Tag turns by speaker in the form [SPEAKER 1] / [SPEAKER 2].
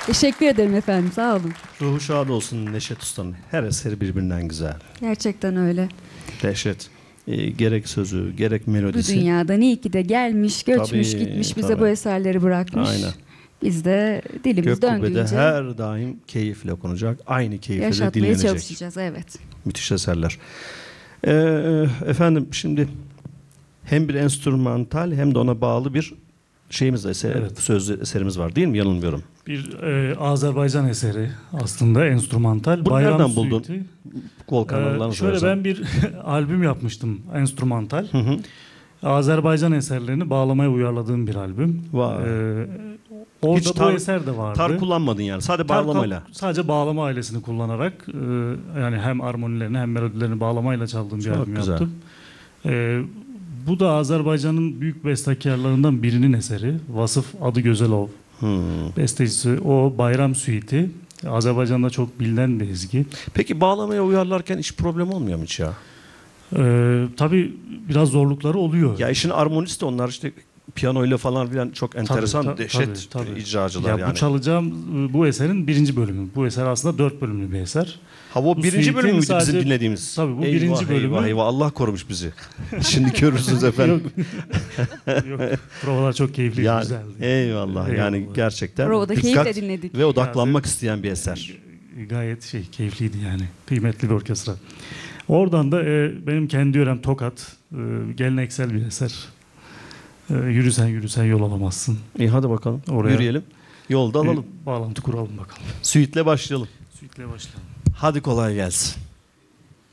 [SPEAKER 1] Teşekkür ederim efendim, sağ olun.
[SPEAKER 2] Ruhu şad olsun Neşet Usta'nın. Her eseri birbirinden güzel.
[SPEAKER 1] Gerçekten öyle.
[SPEAKER 2] Dehşet. Gerek sözü, gerek
[SPEAKER 1] Bu
[SPEAKER 2] melodisi.
[SPEAKER 1] dünyadan iyi ki de gelmiş, göçmüş,
[SPEAKER 2] Tabii,
[SPEAKER 1] gitmiş, bize
[SPEAKER 2] tabii.
[SPEAKER 1] bu eserleri bırakmış.
[SPEAKER 2] Aynen.
[SPEAKER 1] Biz de dilimiz
[SPEAKER 2] Gök kubbede
[SPEAKER 1] döndüğünce
[SPEAKER 2] her daim keyifle okunacak. Aynı keyifle de
[SPEAKER 1] yaşatmaya
[SPEAKER 2] dinlenecek.
[SPEAKER 1] çalışacağız. Evet.
[SPEAKER 2] Müthiş eserler. Efendim şimdi hem bir enstrümantal hem de ona bağlı bir şeyimiz de
[SPEAKER 3] Evet.
[SPEAKER 2] sözlü eserimiz var değil mi? Yanılmıyorum.
[SPEAKER 3] Bir Azerbaycan eseri aslında enstrümantal.
[SPEAKER 2] Bunu nereden buldun?
[SPEAKER 3] Suite'i.
[SPEAKER 2] Kol kanallarını
[SPEAKER 3] Şöyle ben bir albüm yapmıştım enstrümantal. Azerbaycan eserlerini bağlamaya uyarladığım bir albüm.
[SPEAKER 2] Vay.
[SPEAKER 3] Orada
[SPEAKER 2] Hiç
[SPEAKER 3] bu eser de vardı.
[SPEAKER 2] tar kullanmadın yani. Sadece bağlamayla.
[SPEAKER 3] Sadece bağlama ailesini kullanarak yani hem armonilerini hem melodilerini bağlamayla çaldığım bir
[SPEAKER 2] Çok
[SPEAKER 3] albüm
[SPEAKER 2] güzel.
[SPEAKER 3] yaptım. Bu da Azerbaycan'ın büyük bestekarlarından birinin eseri. Vasıf Adı Gözelov. Bestecisi o Bayram Suite'i. Azerbaycan'da çok bilinen bir ezgi.
[SPEAKER 2] Peki bağlamaya uyarlarken hiç problem olmuyor mu hiç ya?
[SPEAKER 3] Tabii biraz zorlukları oluyor.
[SPEAKER 2] Ya işin armonisti de onlar işte piyanoyla falan filan çok enteresan dehşet
[SPEAKER 3] tabii.
[SPEAKER 2] icracılar
[SPEAKER 3] Ya
[SPEAKER 2] yani.
[SPEAKER 3] bu çalacağım bu eserin birinci bölümü. Bu eser aslında 4 bölümlü bir eser.
[SPEAKER 2] Ha bu birinci
[SPEAKER 3] suite'in
[SPEAKER 2] bölüm müydü bizim
[SPEAKER 3] sadece-
[SPEAKER 2] dinlediğimiz?
[SPEAKER 3] Tabii bu
[SPEAKER 2] Eyvah,
[SPEAKER 3] birinci bölümü.
[SPEAKER 2] Eyvah eyvah Allah korumuş bizi. Şimdi görürsünüz efendim.
[SPEAKER 3] Yok, provalar çok keyifli,
[SPEAKER 2] Yani,
[SPEAKER 3] güzeldi.
[SPEAKER 2] eyvallah yani gerçekten
[SPEAKER 1] Provada
[SPEAKER 2] dikkat
[SPEAKER 1] keyifle dinledik.
[SPEAKER 2] ve odaklanmak isteyen bir eser.
[SPEAKER 3] Gayet keyifliydi yani. Kıymetli bir orkestra. Oradan da benim kendi yörem Tokat. Geleneksel bir eser. Yürüsen yürüsen yol alamazsın.
[SPEAKER 2] İyi hadi bakalım
[SPEAKER 3] Oraya-
[SPEAKER 2] yürüyelim. Yolda alalım.
[SPEAKER 3] Bağlantı kuralım bakalım.
[SPEAKER 2] Suite'le başlayalım.
[SPEAKER 3] Suite'le başlayalım.
[SPEAKER 2] Hadi kolay gelsin.